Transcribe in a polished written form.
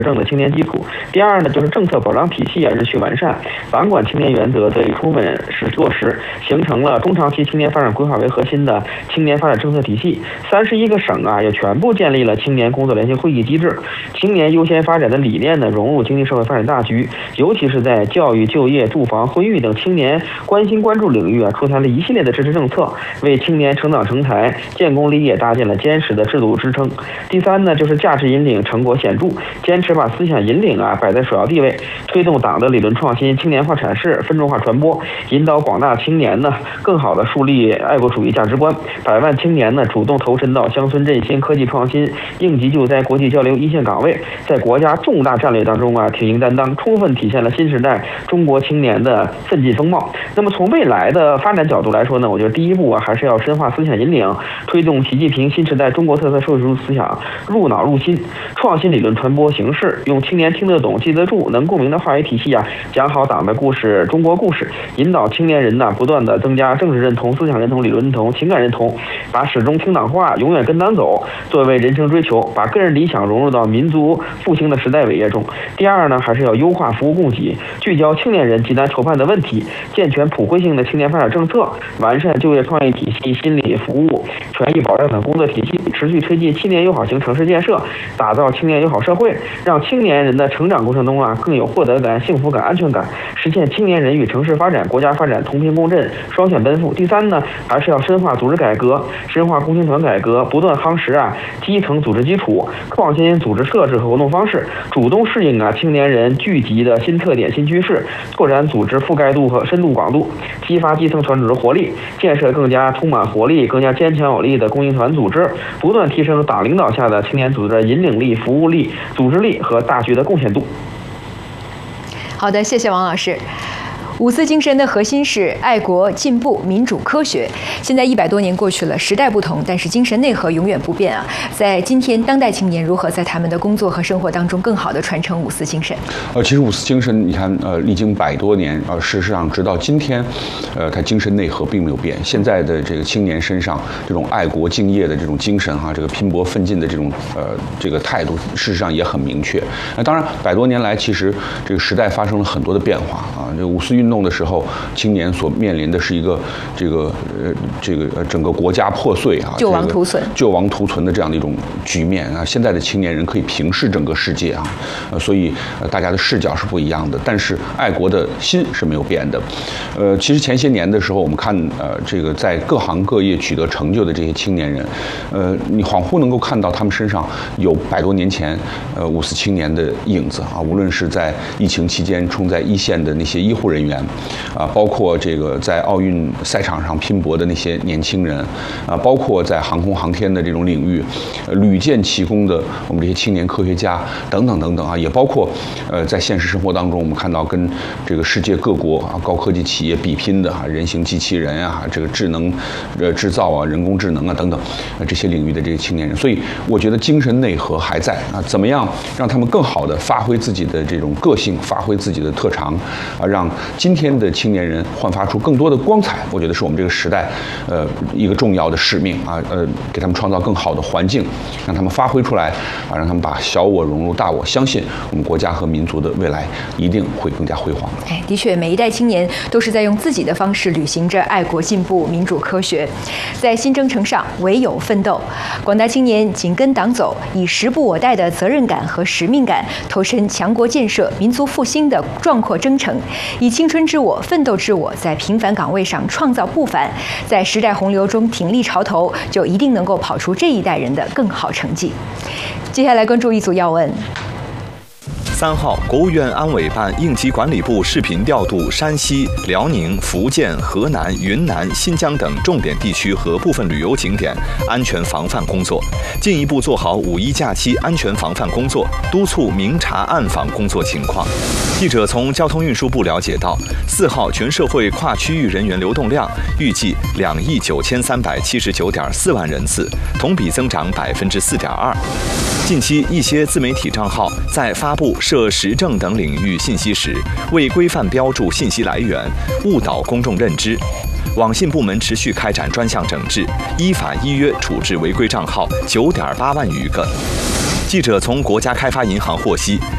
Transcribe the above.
正的青年基础。第二呢，就是政策保障体系日趋完善，反管青年原则得以充分落实，形成了中长期青年发展规划为核心的青年发展政策体系。31个省也全部建立了青年工作联席会议机制，青年优先发展的理念呢融入经济社会发展大局，尤其是在教育、就业、住房、婚育等青年关心关注领域出台了一系列的支持政策，为青年成长成才、建功立业搭建了坚实的制度支撑。第三呢，就是价值引领成果显著，坚持把思想引领摆在首要地位，推动党的理论创新、青年化阐释、分众化传播，引导广大青年呢更好的树立爱国主义价值观。百万青年呢主动投身到乡村振兴、科技创新、应急救灾、国际交流一线岗位，在国家重大战略当中挺膺担当，充分体现了新时代中国青年的奋进风貌。那么从未来的发展角度来说呢，我觉得第一步还是要深化思想引领，推动习近平新时代中国特色社会主义思想入脑入心，创新理论传播形式，用青年听得懂、记得住、能共鸣的话语体系讲好党的故事、中国故事，引导青年人不断的增加政治认同、思想认同、理论认同、情感认同，把始终听党话、永远跟党走作为人生追求，把个人理想融入到民族复兴的时代伟业中。第二呢，还是要优化服务供给，聚焦青年人急难愁盼的问题，健全普惠性的青年发展政策，完善就业创业体系、心理服务、权益保障等工作体系，持续推进青年友好型城市建设，打造青年友好社会，让青年人的成长过程中更有获得感、幸福感、安全感，实现青年人与城市发展、国家发展同频共振、双向奔赴。第三呢，还是要深化组织改革，深化共青团改革，不断夯实基层组织基础，创新组织设置和活动方式，主动适应青年人聚集的新特点、新趋势，拓展组织覆盖度和深度广度，激发基层团组织活力，建设更加充满活力、更加坚强有力的共青团组织，不断提升党领导下的青年组织的引领力、服务力、组织力和大局的贡献度。 好的，谢谢王老师。五四精神的核心是爱国、进步、民主、科学。现在100多年过去了，时代不同，但是精神内核永远不变在今天，当代青年如何在他们的工作和生活当中更好地传承五四精神？ 其实五四精神，你看，历经100多年，事实上直到今天，它精神内核并没有变。现在的这个青年身上这种爱国敬业的这种精神这个拼搏奋进的这种这个态度，事实上也很明确。当然，100多年来，其实这个时代发生了很多的变化这个五四运动的时候，青年所面临的是一个整个国家破碎救亡图存、 救亡图存的这样的一种局面现在的青年人可以平视整个世界所以大家的视角是不一样的，但是爱国的心是没有变的。其实前些年的时候，我们看这个在各行各业取得成就的这些青年人，你恍惚能够看到他们身上有100多年前五四青年的影子无论是在疫情期间冲在一线的那些医护人员包括这个在奥运赛场上拼搏的那些年轻人包括在航空航天的这种领域屡建奇功的我们这些青年科学家等等等等也包括在现实生活当中我们看到跟这个世界各国高科技企业比拼的人形机器人这个智能制造人工智能等等这些领域的这些青年人，所以我觉得精神内核还在怎么样让他们更好的发挥自己的这种个性，发挥自己的特长让今天的青年人焕发出更多的光彩，我觉得是我们这个时代一个重要的使命给他们创造更好的环境，让他们发挥出来让他们把小我融入大我，相信我们国家和民族的未来一定会更加辉煌。 的确，每一代青年都是在用自己的方式履行着爱国、进步、民主、科学，在新征程上唯有奋斗。广大青年紧跟党走，以时不我待的责任感和使命感，投身强国建设、民族复兴的壮阔征程，以青春之我、奋斗之我，在平凡岗位上创造不凡，在时代洪流中挺立潮头，就一定能够跑出这一代人的更好成绩。接下来关注一组要闻。 3号，国务院安委办应急管理部视频调度山西、辽宁、福建、河南、云南、新疆等重点地区和部分旅游景点安全防范工作，进一步做好5一假期安全防范工作，督促明察暗访工作情况。记者从交通运输部了解到，4号全社会跨区域人员流动量预计2亿9379.4万人次，同比增长4.2%。近期，一些自媒体账号在发布涉时政等领域信息时，未规范标注信息来源，误导公众认知。网信部门持续开展专项整治，依法依约处置违规账号9.8万余个。记者从国家开发银行获悉，